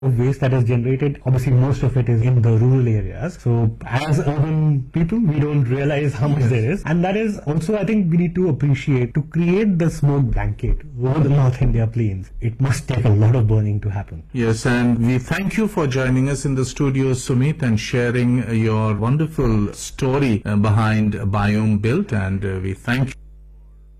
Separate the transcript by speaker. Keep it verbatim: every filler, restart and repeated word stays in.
Speaker 1: of waste that is generated, obviously most of it is in the rural areas. So as urban people, we don't realize how much yes. there is. And that is also, I think we need to appreciate, to create the smoke blanket over the North India plains, it must take a lot of burning to happen.
Speaker 2: Yes, and we thank you for joining us in the studio, Sumit, and sharing your wonderful story uh, behind Biome Built, and uh, we thank you.